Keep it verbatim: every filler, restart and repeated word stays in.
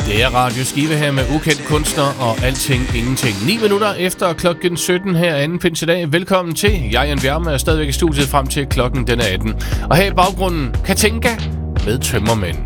Det er Radio Skive her med ukendt kunstner og alting ingenting. ni minutter efter klokken sytten her anden pinsedag. Velkommen til. Jeg er Jan Bjerme er stadigvæk i studiet frem til klokken den er atten. Og her i baggrunden Katinka med Tømmermænd.